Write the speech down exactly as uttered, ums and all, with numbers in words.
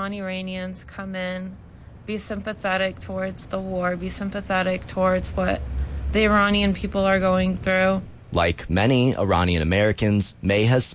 non-Iranians come in, be sympathetic towards the war, be sympathetic towards what the Iranian people are going through. Like many Iranian Americans, May has